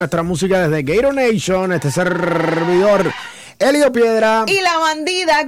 Nuestra música desde Gator Nation, este servidor Elio Piedra y la bandida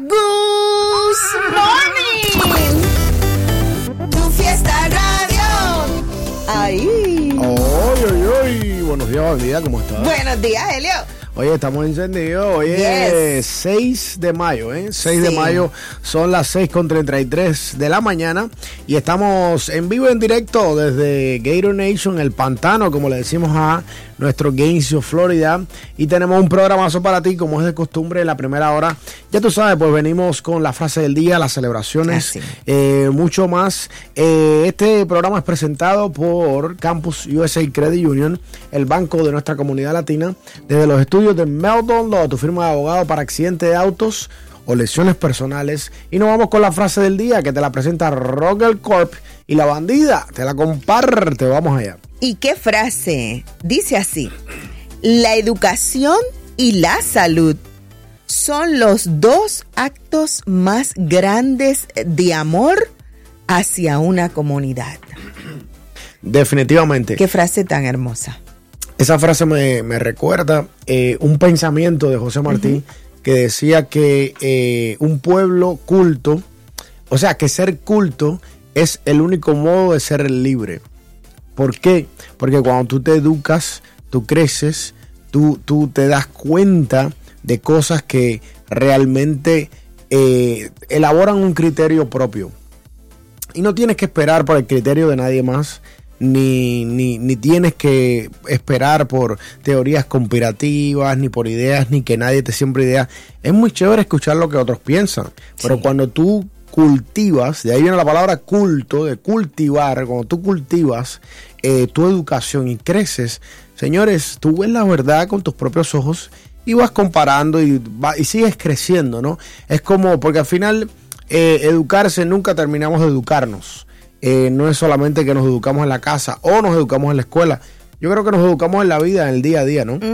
Good Morning. Tu fiesta radio. Ahí. Oy. Buenos días, bandida, ¿cómo estás? Buenos días, Elio. Oye, estamos encendidos. Hoy es 6 de mayo, ¿eh? 6 de mayo, son las 6:33 de la mañana y estamos en vivo, en directo desde Gator Nation, el pantano, como le decimos a nuestro Gainesville, Florida, y tenemos un programazo para ti, como es de costumbre, en la primera hora. Ya tú sabes, pues venimos con la frase del día, las celebraciones, mucho más. Este programa es presentado por Campus USA Credit Union, el banco de nuestra comunidad latina, desde los estudios de Meldon Law, tu firma de abogado para accidentes de autos o lesiones personales. Y nos vamos con la frase del día, que te la presenta Roger Corp y la bandida te la comparte. Vamos allá. ¿Y qué frase? Dice así: la educación y la salud son los dos actos más grandes de amor hacia una comunidad. Definitivamente. Qué frase tan hermosa. Esa frase me recuerda un pensamiento de José Martí, que decía que un pueblo culto, o sea, que ser culto es el único modo de ser libre. ¿Por qué? Porque cuando tú te educas, tú creces, tú te das cuenta de cosas que realmente elaboran un criterio propio. Y no tienes que esperar por el criterio de nadie más, ni tienes que esperar por teorías conspirativas, ni por ideas, ni que nadie te siembre ideas. Es muy chévere escuchar lo que otros piensan, pero cuando tú cultivas, de ahí viene la palabra culto, de cultivar, cuando tú cultivas tu educación y creces, señores, tú ves la verdad con tus propios ojos y vas comparando y sigues creciendo, ¿no? Es como, porque al final educarse, nunca terminamos de educarnos. No es solamente que nos educamos en la casa o nos educamos en la escuela. Yo creo que nos educamos en la vida, en el día a día, ¿no?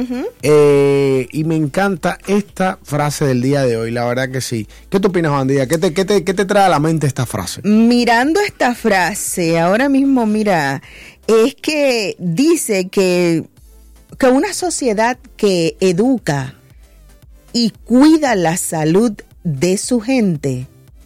Y me encanta esta frase del día de hoy, la verdad que sí. ¿Qué te opinas, bandida? ¿Qué te trae a la mente esta frase? Mirando esta frase, ahora mismo, mira, es que dice que una sociedad que educa y cuida la salud de su gente,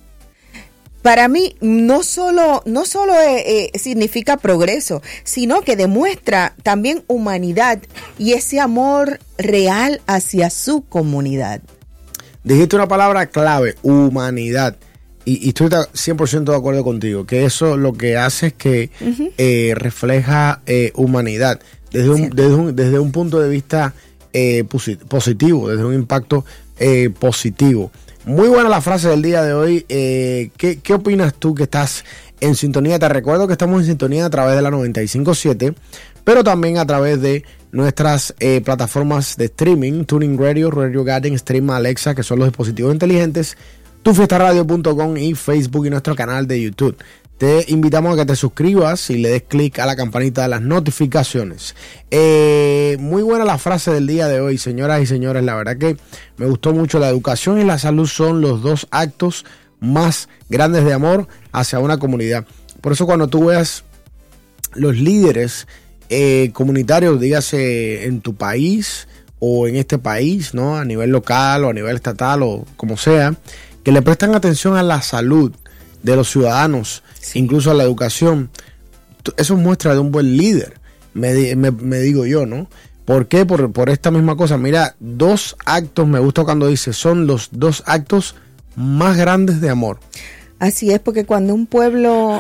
para mí no solo significa progreso, sino que demuestra también humanidad y ese amor real hacia su comunidad. Dijiste una palabra clave, humanidad. Y estoy 100% de acuerdo contigo, que eso lo que hace es que refleja humanidad desde un punto de vista positivo, desde un impacto positivo. Muy buena la frase del día de hoy. ¿Qué opinas tú que estás en sintonía? Te recuerdo que estamos en sintonía a través de la 95.7, pero también a través de nuestras plataformas de streaming, Tuning Radio, Radio Garden, Stream, Alexa, que son los dispositivos inteligentes, tufiestaradio.com y Facebook y nuestro canal de YouTube. Te invitamos a que te suscribas y le des clic a la campanita de las notificaciones. Muy buena la frase del día de hoy, señoras y señores. La verdad que me gustó mucho. La educación y la salud son los dos actos más grandes de amor hacia una comunidad. Por eso cuando tú veas los líderes comunitarios, dígase en tu país o en este país, ¿no? A nivel local o a nivel estatal o como sea, que le prestan atención a la salud de los ciudadanos, incluso a la educación, eso muestra de un buen líder, me digo yo, ¿no? ¿Por qué? Por esta misma cosa. Mira, dos actos, me gusta cuando dice, son los dos actos más grandes de amor. Así es, porque cuando un pueblo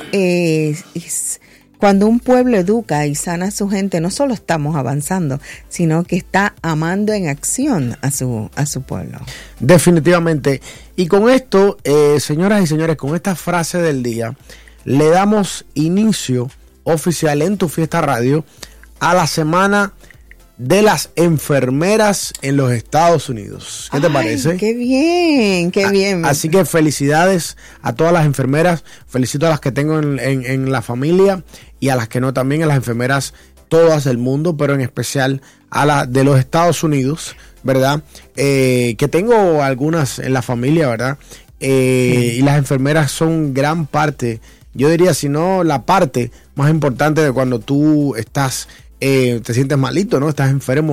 educa y sana a su gente, no solo estamos avanzando, sino que está amando en acción a su pueblo. Definitivamente. Y con esto, señoras y señores, con esta frase del día, le damos inicio oficial en Tu Fiesta Radio a la semana de las enfermeras en los Estados Unidos. ¿Qué te parece? Qué bien, qué bien. Así que felicidades a todas las enfermeras, felicito a las que tengo en la familia y a las que no también, a las enfermeras todas del mundo, pero en especial a la de los Estados Unidos, ¿verdad? Que tengo algunas en la familia, ¿verdad? Y las enfermeras son gran parte, yo diría, si no la parte más importante de cuando tú estás te sientes malito, ¿no? Estás enfermo